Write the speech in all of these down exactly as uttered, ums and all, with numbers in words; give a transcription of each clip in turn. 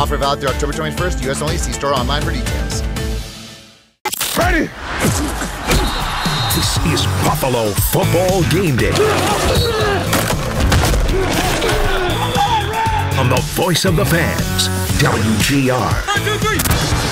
Offer valid through October twenty-first. U S only. See store online for details. Ready? This is Buffalo Football Game Day. On the voice of the fans, W G R. One, two, three.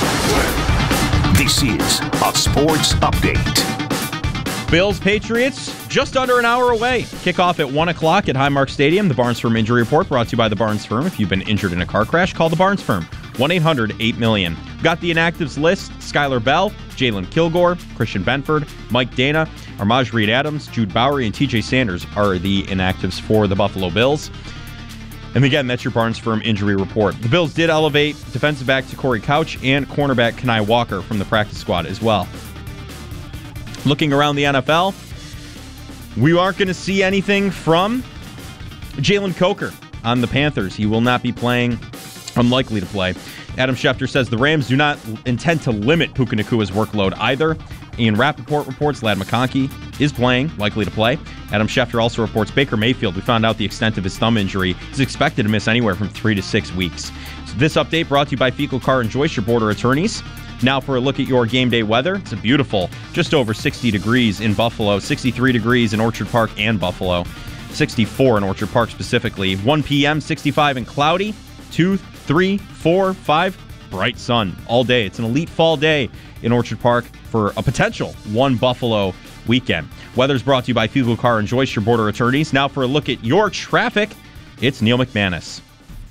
This is a sports update. Bills Patriots just under an hour away. Kickoff at one o'clock at Highmark Stadium. The Barnes Firm Injury Report brought to you by the Barnes Firm. If you've been injured in a car crash, call the Barnes Firm. one eight hundred eight million. Got the inactives list. Skylar Bell, Jalen Kilgore, Christian Benford, Mike Dana, Armaj Reed Adams, Jude Bowery, and T J Sanders are the inactives for the Buffalo Bills. And again, that's your Barnes Firm Injury Report. The Bills did elevate defensive back to Corey Couch and cornerback Kenai Walker from the practice squad as well. Looking around the N F L, we aren't going to see anything from Jalen Coker on the Panthers. He will not be playing, unlikely to play. Adam Schefter says the Rams do not intend to limit Puka Nakua's workload either. Ian Rappaport reports Ladd McConkey is playing, likely to play. Adam Schefter also reports Baker Mayfield, we found out the extent of his thumb injury, is expected to miss anywhere from three to six weeks. So this update brought to you by Fecal Car and Joyce, your border attorneys. Now for a look at your game day weather. It's a beautiful, just over sixty degrees in Buffalo, sixty-three degrees in Orchard Park and Buffalo, sixty-four in Orchard Park specifically. one p.m., sixty-five and cloudy, two, three, four, five, bright sun all day. It's an elite fall day in Orchard Park for a potential one Buffalo weekend. Weather's brought to you by Fecal Car and Joyce, your border attorneys. Now for a look at your traffic, it's Neil McManus.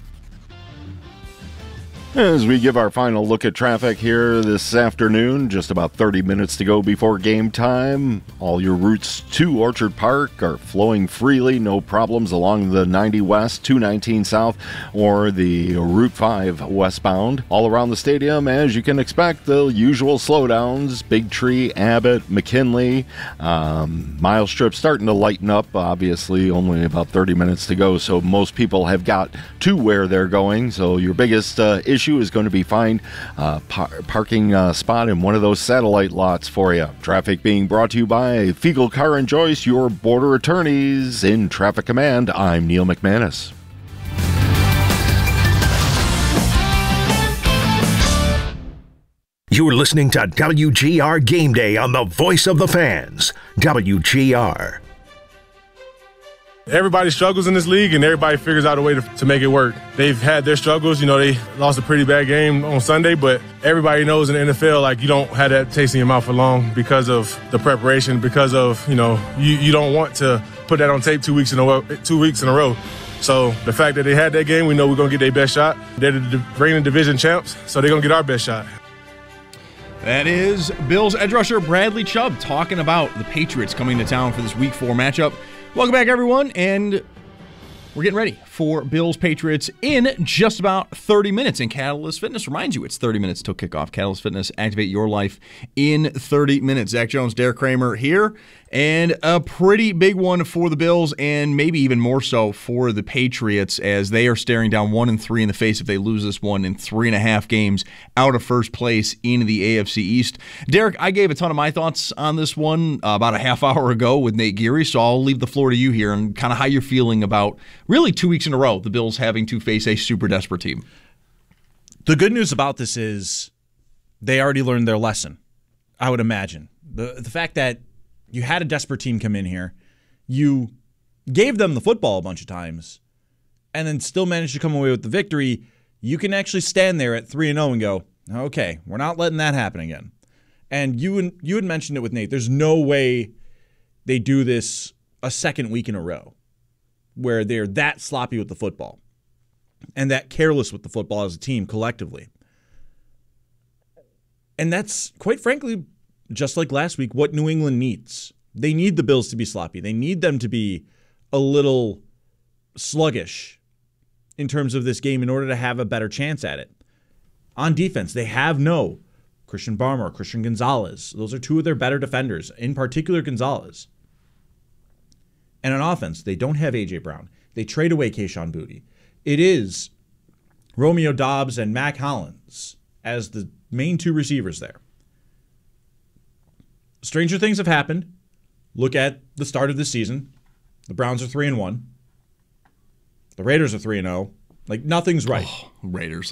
As we give our final look at traffic here this afternoon, just about thirty minutes to go before game time. All your routes to Orchard Park are flowing freely, no problems along the ninety west, two nineteen south, or the Route five westbound. All around the stadium, as you can expect, the usual slowdowns. Big Tree, Abbott, McKinley, um, mile strip starting to lighten up. Obviously, only about thirty minutes to go, so most people have got to where they're going. So your biggest uh, issue is going to be find a par- parking uh, spot in one of those satellite lots for you. Traffic being brought to you by Fecal Car and Joyce, your border attorneys. In Traffic Command, I'm Neil McManus. You're listening to W G R Game Day on the voice of the fans, W G R. Everybody struggles in this league, and everybody figures out a way to, to make it work. They've had their struggles. You know, they lost a pretty bad game on Sunday, but everybody knows in the N F L, like, you don't have that taste in your mouth for long because of the preparation, because of, you know, you, you don't want to put that on tape two weeks in a row, two weeks in a row. So the fact that they had that game, we know we're going to get their best shot. They're the reigning division champs, so they're going to get our best shot. That is Bills edge rusher Bradley Chubb talking about the Patriots coming to town for this week four matchup. Welcome back, everyone, and we're getting ready for Bills Patriots in just about thirty minutes. And Catalyst Fitness reminds you it's thirty minutes till kickoff. Catalyst Fitness, activate your life in thirty minutes. Zach Jones, Derek Kramer here, and a pretty big one for the Bills, and maybe even more so for the Patriots, as they are staring down one and three in the face if they lose this one in three and a half games out of first place in the A F C East. Derek, I gave a ton of my thoughts on this one uh, about a half hour ago with Nate Geary, so I'll leave the floor to you here and kind of how you're feeling about really two weeks in a row the Bills having to face a super desperate team. The good news about this is they already learned their lesson, I would imagine. The the fact that you had a desperate team come in here, you gave them the football a bunch of times, and then still managed to come away with the victory. You can actually stand there at three and oh and go, okay, we're not letting that happen again. And you you had mentioned it with Nate. There's no way they do this a second week in a row where they're that sloppy with the football and that careless with the football as a team collectively. And that's, quite frankly, just like last week, what New England needs. They need the Bills to be sloppy. They need them to be a little sluggish in terms of this game in order to have a better chance at it. On defense, they have no Christian Barmore, Christian Gonzalez. Those are two of their better defenders, in particular Gonzalez. And on offense, they don't have A J. Brown. They trade away Kayshon Boutte. It is Romeo Doubs and Mac Hollins as the main two receivers there. Stranger things have happened. Look at the start of the season. The Browns are three and one. The Raiders are three and oh. Like, nothing's right. Oh, Raiders.